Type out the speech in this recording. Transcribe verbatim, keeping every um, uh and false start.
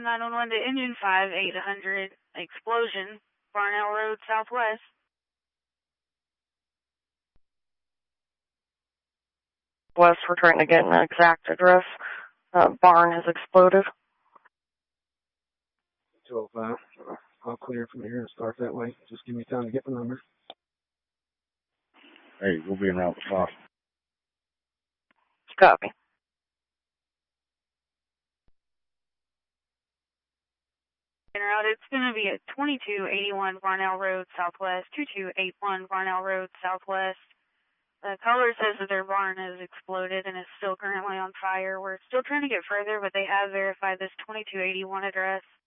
nine one one to engine five eight hundred, explosion, Barnell Road, southwest. West, we're trying to get an exact address. Uh, barn has exploded. two oh five. I'll clear from here and start that way. Just give me time to get the number. Hey, we'll be en route to Fox. Copy. En route, it's going to be at twenty-two eighty-one Barnell Road, southwest, twenty-two eighty-one Barnell Road, southwest. The caller says that their barn has exploded and is still currently on fire. We're still trying to get further, but they have verified this twenty-two eighty-one address.